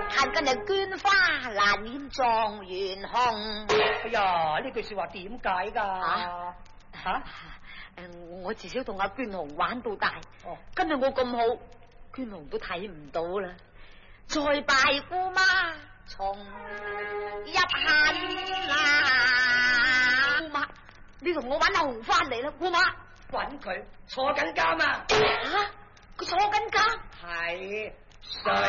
嘆今日捐花難掩狀元紅。 哎呀，呢句說話點解噶？吓？ 我自小同阿娟紅玩到大，今日我咁好，娟紅都睇唔到啦。再拜姑媽從入恨啦！姑媽，你同我揾阿紅翻嚟啦，姑媽。 揾佢坐緊監啊！ 吓，佢坐緊監？ 係誰